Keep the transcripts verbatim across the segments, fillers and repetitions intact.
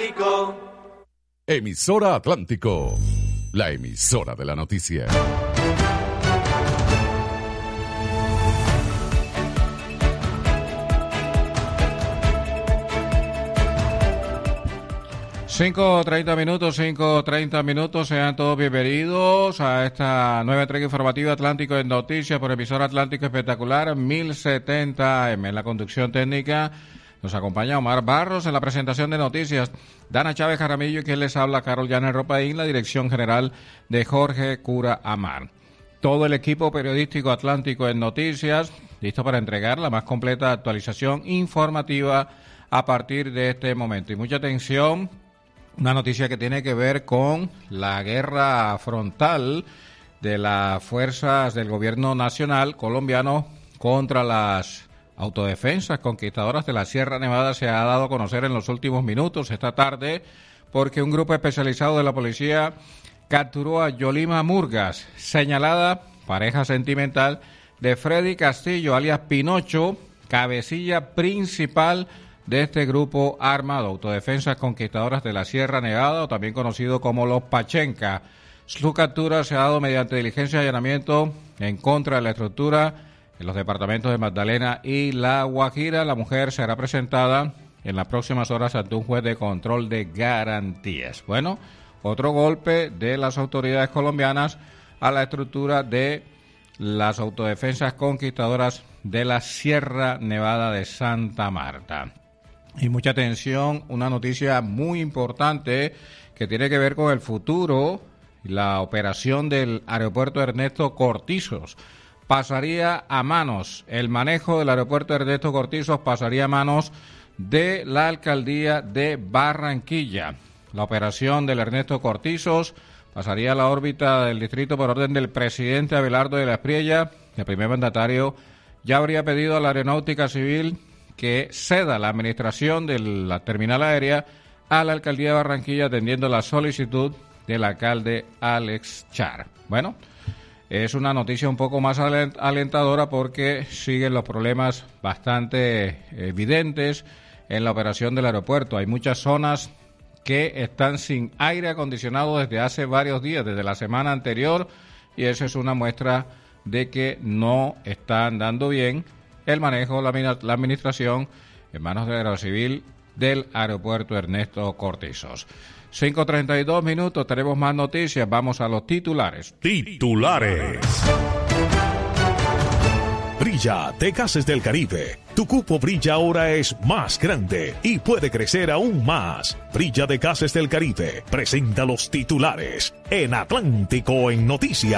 Atlántico. Emisora Atlántico, la emisora de la noticia. Cinco treinta minutos, cinco treinta minutos, sean todos bienvenidos a esta nueva entrega informativa Atlántico en Noticias por emisora Atlántico Espectacular mil setenta A M. En la conducción técnica nos acompaña Omar Barros, en la presentación de noticias Dana Chávez Jaramillo y quien les habla Carol Llanes Ropaín, la dirección general de Jorge Cura Amar. Todo el equipo periodístico Atlántico en Noticias listo para entregar la más completa actualización informativa a partir de este momento. Y mucha atención. Una noticia que tiene que ver con la guerra frontal de las fuerzas del gobierno nacional colombiano contra las autodefensas conquistadoras de la Sierra Nevada se ha dado a conocer en los últimos minutos esta tarde porque un grupo especializado de la policía capturó a Yolima Murgas, señalada pareja sentimental de Freddy Castillo, alias Pinocho, cabecilla principal de este grupo armado, Autodefensas Conquistadoras de la Sierra Nevada, o también conocido como los Pachenca. Su captura se ha dado mediante diligencia de allanamiento en contra de la estructura en los departamentos de Magdalena y La Guajira. La mujer será presentada en las próximas horas ante un juez de control de garantías. Bueno, otro golpe de las autoridades colombianas a la estructura de las Autodefensas Conquistadoras de la Sierra Nevada de Santa Marta. Y mucha atención, una noticia muy importante que tiene que ver con el futuro, la operación del aeropuerto Ernesto Cortizos. Pasaría a manos, el manejo del aeropuerto Ernesto Cortizos pasaría a manos de la alcaldía de Barranquilla. La operación del Ernesto Cortizos pasaría a la órbita del distrito por orden del presidente Abelardo de la Espriella. El primer mandatario ya habría pedido a la Aeronáutica Civil que ceda la administración de la terminal aérea a la alcaldía de Barranquilla, atendiendo la solicitud del alcalde Alex Char. Bueno, es una noticia un poco más alentadora porque siguen los problemas bastante evidentes en la operación del aeropuerto. Hay muchas zonas que están sin aire acondicionado desde hace varios días, desde la semana anterior, y eso es una muestra de que no están dando bien el manejo, la, la administración en manos de la Aerocivil del aeropuerto Ernesto Cortizos. cinco treinta y dos minutos, tenemos más noticias, vamos a los titulares. Titulares. Brilla de Gases del Caribe. Tu cupo Brilla ahora es más grande y puede crecer aún más. Brilla de Gases del Caribe presenta los titulares en Atlántico en Noticias.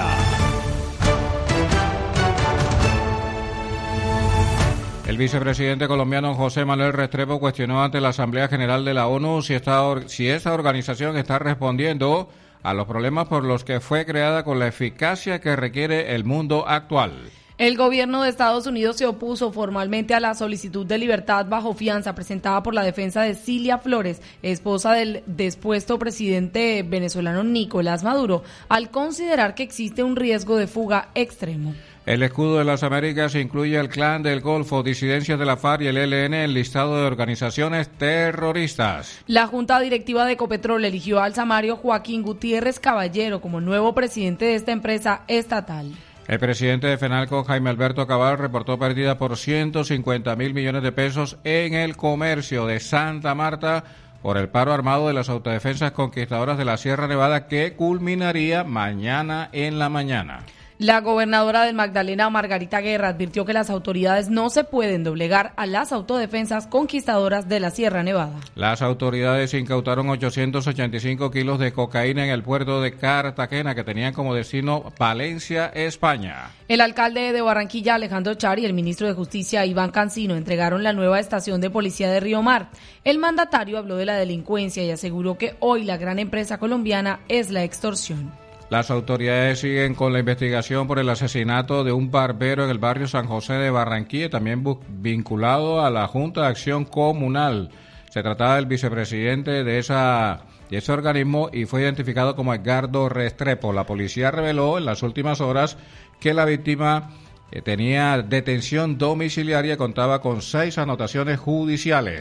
El vicepresidente colombiano José Manuel Restrepo cuestionó ante la Asamblea General de la ONU si esta, si esta organización está respondiendo a los problemas por los que fue creada con la eficacia que requiere el mundo actual. El gobierno de Estados Unidos se opuso formalmente a la solicitud de libertad bajo fianza presentada por la defensa de Cilia Flores, esposa del despuesto presidente venezolano Nicolás Maduro, al considerar que existe un riesgo de fuga extremo. El escudo de las Américas incluye al Clan del Golfo, disidencias de la FARC y el E L N en el listado de organizaciones terroristas. La Junta Directiva de Ecopetrol eligió al samario Joaquín Gutiérrez Caballero como nuevo presidente de esta empresa estatal. El presidente de FENALCO, Jaime Alberto Cabal, reportó pérdidas por ciento cincuenta mil millones de pesos en el comercio de Santa Marta por el paro armado de las autodefensas conquistadoras de la Sierra Nevada que culminaría mañana en la mañana. La gobernadora del Magdalena, Margarita Guerra, advirtió que las autoridades no se pueden doblegar a las autodefensas conquistadoras de la Sierra Nevada. Las autoridades incautaron ochocientos ochenta y cinco kilos de cocaína en el puerto de Cartagena, que tenían como destino Palencia, España. El alcalde de Barranquilla, Alejandro Char, y el ministro de Justicia, Iván Cancino, entregaron la nueva estación de policía de Río Mar. El mandatario habló de la delincuencia y aseguró que hoy la gran empresa colombiana es la extorsión. Las autoridades siguen con la investigación por el asesinato de un barbero en el barrio San José de Barranquilla, también vinculado a la Junta de Acción Comunal. Se trataba del vicepresidente de, esa, de ese organismo y fue identificado como Edgardo Restrepo. La policía reveló en las últimas horas que la víctima eh, tenía detención domiciliaria y contaba con seis anotaciones judiciales.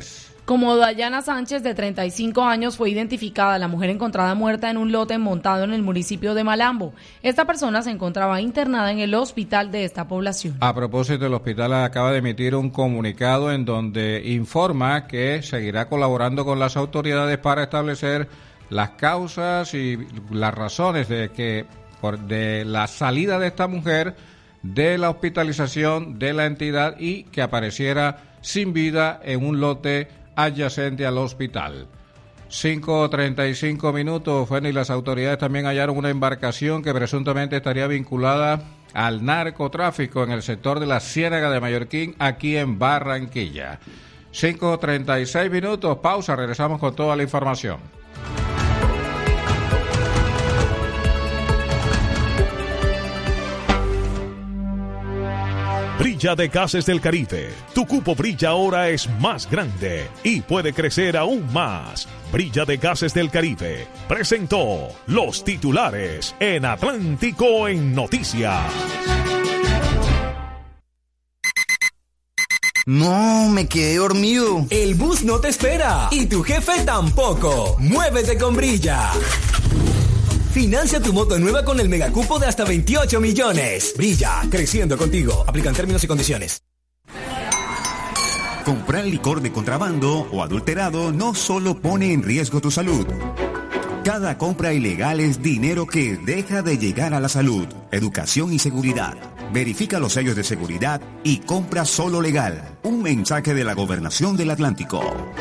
Como Dayana Sánchez, de treinta y cinco años, fue identificada la mujer encontrada muerta en un lote montado en el municipio de Malambo. Esta persona se encontraba internada en el hospital de esta población. A propósito, el hospital acaba de emitir un comunicado en donde informa que seguirá colaborando con las autoridades para establecer las causas y las razones de que por, de la salida de esta mujer de la hospitalización de la entidad y que apareciera sin vida en un lote adyacente al hospital. cinco treinta y cinco minutos, Feni, y las autoridades también hallaron una embarcación que presuntamente estaría vinculada al narcotráfico en el sector de la Ciénaga de Mallorquín, aquí en Barranquilla. cinco treinta y seis minutos, pausa, regresamos con toda la información. Brilla de Gases del Caribe. Tu cupo Brilla ahora es más grande y puede crecer aún más. Brilla de Gases del Caribe presentó los titulares en Atlántico en Noticias. No, me quedé dormido. El bus no te espera y tu jefe tampoco. Muévete con Brilla. Financia tu moto nueva con el megacupo de hasta veintiocho millones. Brilla, creciendo contigo. Aplican términos y condiciones. Comprar licor de contrabando o adulterado no solo pone en riesgo tu salud. Cada compra ilegal es dinero que deja de llegar a la salud, educación y seguridad. Verifica los sellos de seguridad y compra solo legal. Un mensaje de la Gobernación del Atlántico.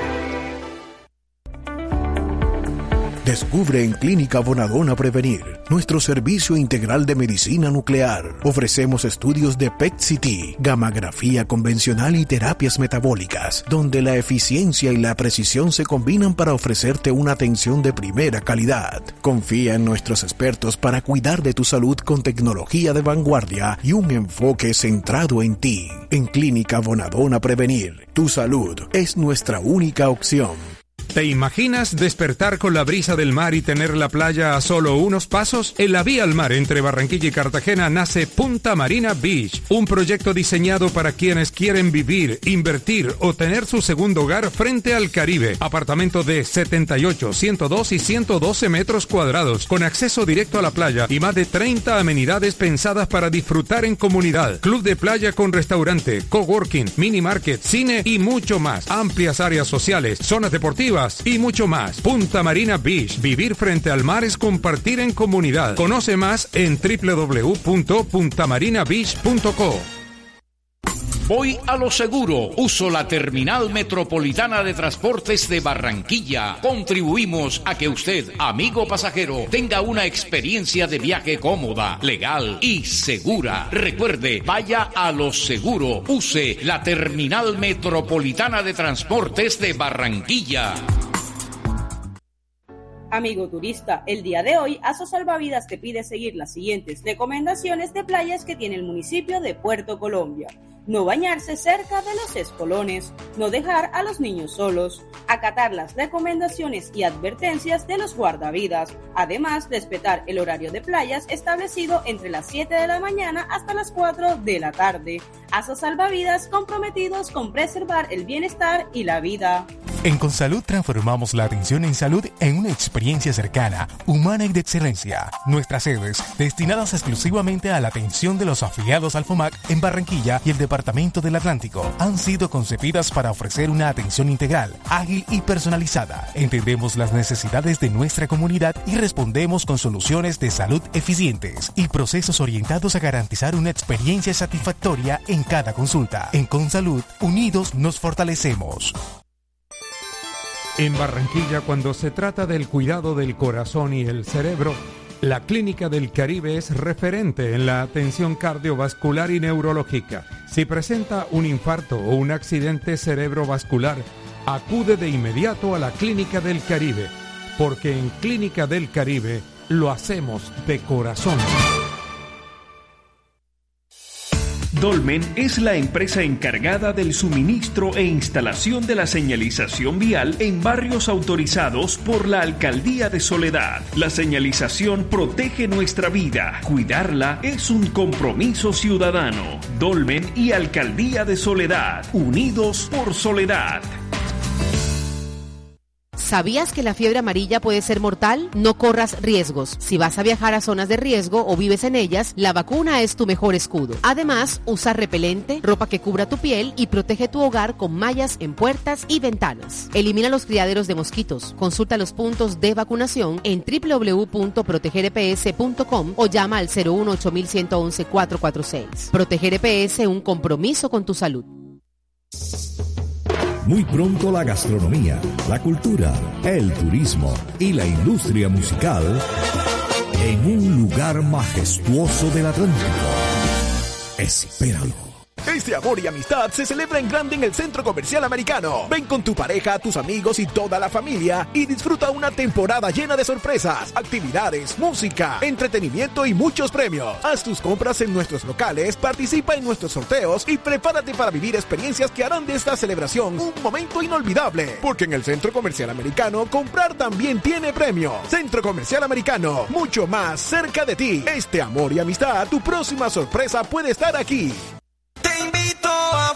Descubre en Clínica Bonadona Prevenir nuestro servicio integral de medicina nuclear. Ofrecemos estudios de P E T C T, gammagrafía convencional y terapias metabólicas, donde la eficiencia y la precisión se combinan para ofrecerte una atención de primera calidad. Confía en nuestros expertos para cuidar de tu salud con tecnología de vanguardia y un enfoque centrado en ti. En Clínica Bonadona Prevenir, tu salud es nuestra única opción. ¿Te imaginas despertar con la brisa del mar y tener la playa a solo unos pasos? En la vía al mar entre Barranquilla y Cartagena nace Punta Marina Beach, un proyecto diseñado para quienes quieren vivir, invertir o tener su segundo hogar frente al Caribe. Apartamento de setenta y ocho, ciento dos y ciento doce metros cuadrados, con acceso directo a la playa y más de treinta amenidades pensadas para disfrutar en comunidad. Club de playa con restaurante, coworking, mini market, cine y mucho más. Amplias áreas sociales, zonas deportivas y mucho más. Punta Marina Beach. Vivir frente al mar es compartir en comunidad. Conoce más en doble u doble u doble u punto punta marina beach punto co. Voy a lo seguro. Uso la Terminal Metropolitana de Transportes de Barranquilla. Contribuimos a que usted, amigo pasajero, tenga una experiencia de viaje cómoda, legal y segura. Recuerde, vaya a lo seguro. Use la Terminal Metropolitana de Transportes de Barranquilla. Amigo turista, el día de hoy Aso Salvavidas te pide seguir las siguientes recomendaciones de playas que tiene el municipio de Puerto Colombia. No bañarse cerca de los espolones, no dejar a los niños solos, acatar las recomendaciones y advertencias de los guardavidas, además respetar el horario de playas establecido entre las siete de la mañana hasta las cuatro de la tarde. Aso Salvavidas, comprometidos con preservar el bienestar y la vida. En Consalud transformamos la atención en salud en una experiencia cercana, humana y de excelencia. Nuestras sedes, destinadas exclusivamente a la atención de los afiliados al FOMAC en Barranquilla y el Departamento del Atlántico, han sido concebidas para ofrecer una atención integral, ágil y personalizada. Entendemos las necesidades de nuestra comunidad y respondemos con soluciones de salud eficientes y procesos orientados a garantizar una experiencia satisfactoria en cada consulta. En Consalud, unidos nos fortalecemos. En Barranquilla, cuando se trata del cuidado del corazón y el cerebro, la Clínica del Caribe es referente en la atención cardiovascular y neurológica. Si presenta un infarto o un accidente cerebrovascular, acude de inmediato a la Clínica del Caribe, porque en Clínica del Caribe lo hacemos de corazón. Dolmen es la empresa encargada del suministro e instalación de la señalización vial en barrios autorizados por la Alcaldía de Soledad. La señalización protege nuestra vida. Cuidarla es un compromiso ciudadano. Dolmen y Alcaldía de Soledad, unidos por Soledad. ¿Sabías que la fiebre amarilla puede ser mortal? No corras riesgos. Si vas a viajar a zonas de riesgo o vives en ellas, la vacuna es tu mejor escudo. Además, usa repelente, ropa que cubra tu piel y protege tu hogar con mallas en puertas y ventanas. Elimina los criaderos de mosquitos. Consulta los puntos de vacunación en doble u doble u doble u punto proteger e pe ese punto com o llama al cero uno ocho uno uno uno cuatro cuatro seis. Proteger E P S, un compromiso con tu salud. Muy pronto la gastronomía, la cultura, el turismo y la industria musical en un lugar majestuoso del Atlántico. Espéralo. Este amor y amistad se celebra en grande en el Centro Comercial Americano. Ven con tu pareja, tus amigos y toda la familia y disfruta una temporada llena de sorpresas, actividades, música, entretenimiento y muchos premios. Haz tus compras en nuestros locales, participa en nuestros sorteos y prepárate para vivir experiencias que harán de esta celebración un momento inolvidable. Porque en el Centro Comercial Americano, comprar también tiene premio. Centro Comercial Americano, mucho más cerca de ti. Este amor y amistad, tu próxima sorpresa puede estar aquí. Te invito a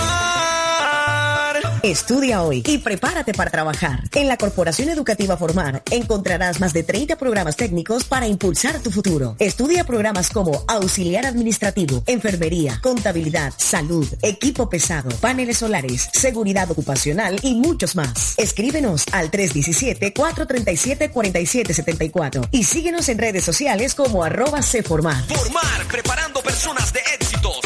formar. Estudia hoy y prepárate para trabajar. En la Corporación Educativa Formar encontrarás más de treinta programas técnicos para impulsar tu futuro. Estudia programas como auxiliar administrativo, enfermería, contabilidad, salud, equipo pesado, paneles solares, seguridad ocupacional y muchos más. Escríbenos al tres uno siete, cuatro tres siete, cuatro siete siete cuatro y síguenos en redes sociales como arroba Cformar. Formar, preparando personas de éxitos.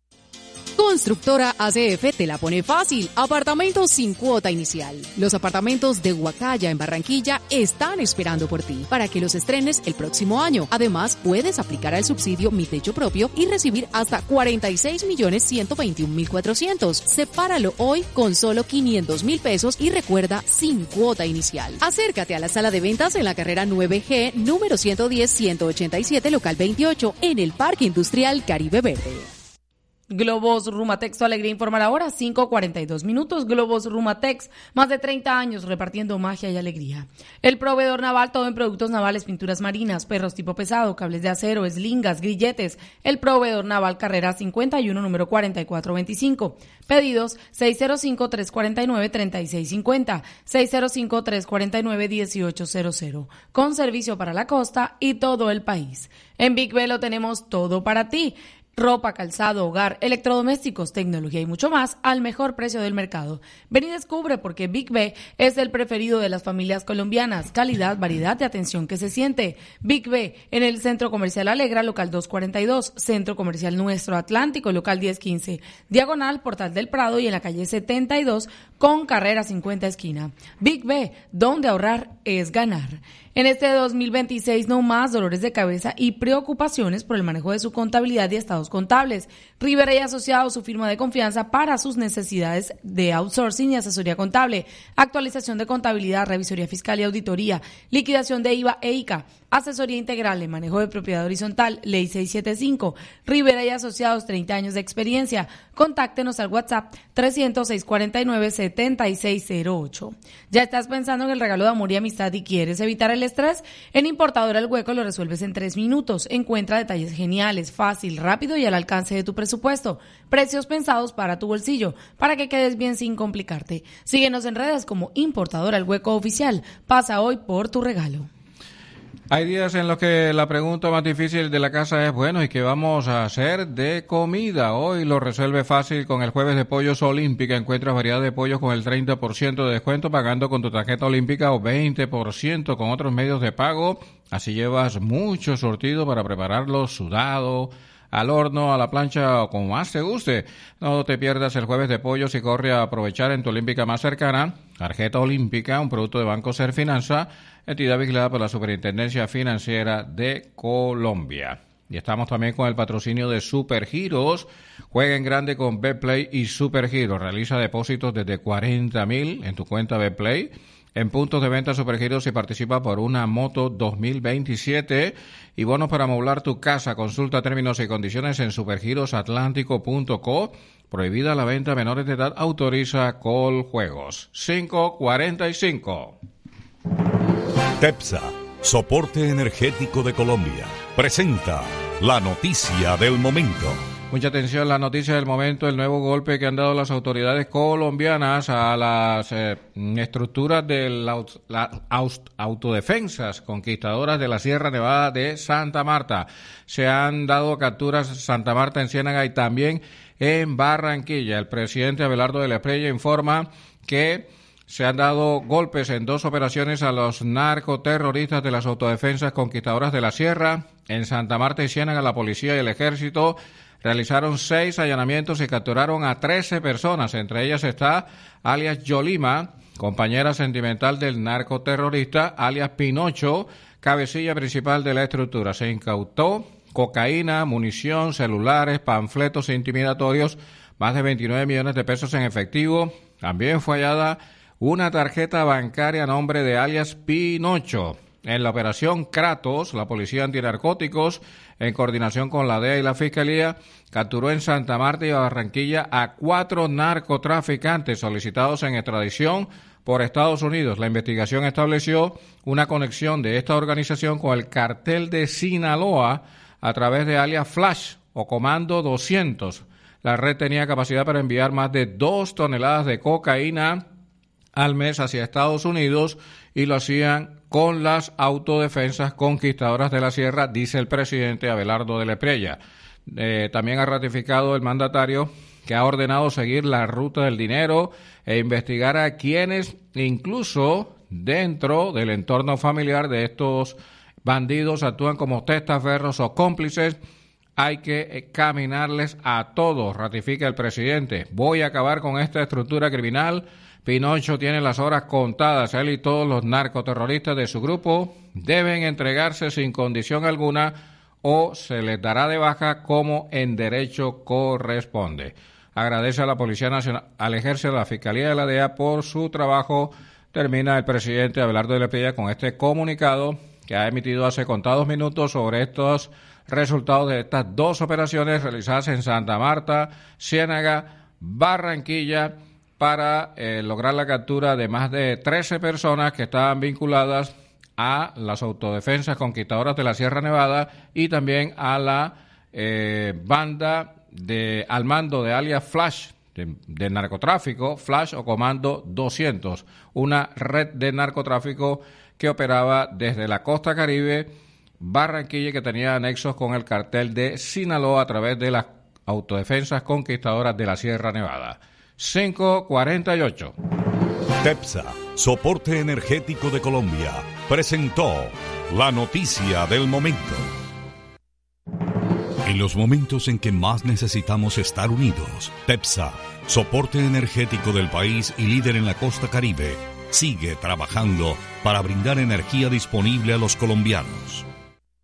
Constructora A C F te la pone fácil. Apartamentos sin cuota inicial. Los apartamentos de Huacaya en Barranquilla están esperando por ti para que los estrenes el próximo año. Además, puedes aplicar al subsidio Mi Techo Propio y recibir hasta cuarenta y seis millones ciento veintiún mil cuatrocientos. Sepáralo hoy con solo quinientos mil pesos y recuerda, sin cuota inicial. Acércate a la sala de ventas en la carrera nueve G, número ciento diez, ciento ochenta y siete, local veintiocho, en el Parque Industrial Caribe Verde. Globos Rumatex, tu alegría informar ahora, cinco cuarenta y dos minutos. Globos Rumatex, más de treinta años repartiendo magia y alegría. El proveedor naval, todo en productos navales, pinturas marinas, perros tipo pesado, cables de acero, eslingas, grilletes. El proveedor naval, carrera cincuenta y uno, número cuarenta y cuatro veinticinco. Pedidos seis cero cinco, tres cuatro nueve, tres seis cinco cero, seis cero cinco, tres cuatro nueve, uno ocho cero cero. Con servicio para la costa y todo el país. En Big B lo tenemos todo para ti. Ropa, calzado, hogar, electrodomésticos, tecnología y mucho más al mejor precio del mercado. Ven y descubre por qué Big B es el preferido de las familias colombianas. Calidad, variedad de atención que se siente. Big B en el Centro Comercial Alegra, local doscientos cuarenta y dos, Centro Comercial Nuestro Atlántico, local diez quince, Diagonal, Portal del Prado y en la calle setenta y dos con carrera cincuenta esquina. Big B, donde ahorrar es ganar. En este dos mil veintiséis, no más dolores de cabeza y preocupaciones por el manejo de su contabilidad y estados contables. Rivera y Asociados, su firma de confianza para sus necesidades de outsourcing y asesoría contable, actualización de contabilidad, revisoría fiscal y auditoría, liquidación de I V A e I C A, asesoría integral en manejo de propiedad horizontal, ley seiscientos setenta y cinco. Rivera y Asociados, treinta años de experiencia. Contáctenos al WhatsApp trescientos, seiscientos cuarenta y nueve, setenta y seis cero ocho. ¿Ya estás pensando en el regalo de amor y amistad y quieres evitar el estrés? En Importadora El Hueco lo resuelves en tres minutos. Encuentra detalles geniales, fácil, rápido y al alcance de tu presupuesto. Precios pensados para tu bolsillo, para que quedes bien sin complicarte. Síguenos en redes como Importadora El Hueco Oficial. Pasa hoy por tu regalo. Hay días en los que la pregunta más difícil de la casa es, bueno, ¿y qué vamos a hacer de comida? Hoy lo resuelve fácil con el Jueves de Pollos Olímpica. Encuentras variedad de pollos con el treinta por ciento de descuento pagando con tu tarjeta olímpica o veinte por ciento con otros medios de pago. Así llevas mucho surtido para prepararlo sudado, al horno, a la plancha o como más te guste. No te pierdas el Jueves de Pollos y corre a aprovechar en tu olímpica más cercana. Tarjeta olímpica, un producto de Banco Serfinanza, entidad vigilada por la Superintendencia Financiera de Colombia. Y estamos también con el patrocinio de Supergiros. Juega en grande con Betplay y Supergiros. Realiza depósitos desde cuarenta mil en tu cuenta Betplay. En puntos de venta Supergiros y participa por una moto dos mil veintisiete y bonos para amoblar tu casa. Consulta términos y condiciones en supergirosatlántico punto co. Prohibida la venta a menores de edad. Autoriza Coljuegos. cinco cuarenta y cinco. TEPSA, Soporte Energético de Colombia, presenta la noticia del momento. Mucha atención, la noticia del momento, el nuevo golpe que han dado las autoridades colombianas a las eh, estructuras de la, la aust, autodefensas conquistadoras de la Sierra Nevada de Santa Marta. Se han dado capturas en Santa Marta, en Ciénaga y también en Barranquilla. El presidente Abelardo de la Espriella informa que se han dado golpes en dos operaciones a los narcoterroristas de las autodefensas conquistadoras de la Sierra. En Santa Marta y Ciénaga, la policía y el ejército realizaron seis allanamientos y capturaron a trece personas. Entre ellas está alias Yolima, compañera sentimental del narcoterrorista, alias Pinocho, cabecilla principal de la estructura. Se incautó cocaína, munición, celulares, panfletos intimidatorios, más de veintinueve millones de pesos en efectivo. También fue hallada una tarjeta bancaria a nombre de alias Pinocho. En la operación Kratos, la Policía Antinarcóticos, en coordinación con la D E A y la Fiscalía, capturó en Santa Marta y Barranquilla a cuatro narcotraficantes solicitados en extradición por Estados Unidos. La investigación estableció una conexión de esta organización con el cartel de Sinaloa a través de alias Flash o Comando doscientos. La red tenía capacidad para enviar más de dos toneladas de cocaína al mes hacia Estados Unidos y lo hacían con las autodefensas conquistadoras de la Sierra, dice el presidente Abelardo de la Espriella. Eh, también ha ratificado el mandatario que ha ordenado seguir la ruta del dinero e investigar a quienes, incluso dentro del entorno familiar de estos bandidos, actúan como testaferros o cómplices. Hay que caminarles a todos, ratifica el presidente. Voy a acabar con esta estructura criminal. Pinocho tiene las horas contadas. Él y todos los narcoterroristas de su grupo deben entregarse sin condición alguna o se les dará de baja como en derecho corresponde. Agradece a la Policía Nacional, al Ejército, a la Fiscalía de la D E A por su trabajo. Termina el presidente Abelardo de la Espriella con este comunicado que ha emitido hace contados minutos sobre estos resultados de estas dos operaciones realizadas en Santa Marta, Ciénaga, Barranquilla, para eh, lograr la captura de más de trece personas que estaban vinculadas a las autodefensas conquistadoras de la Sierra Nevada y también a la eh, banda de al mando de alias Flash, de, de narcotráfico, Flash o Comando doscientos, una red de narcotráfico que operaba desde la costa caribe, Barranquilla, que tenía anexos con el cartel de Sinaloa a través de las autodefensas conquistadoras de la Sierra Nevada. cinco cuarenta y ocho. TEPSA, Soporte Energético de Colombia, presentó la noticia del momento. En los momentos en que más necesitamos estar unidos, TEPSA, Soporte Energético del país y líder en la costa caribe, sigue trabajando para brindar energía disponible a los colombianos.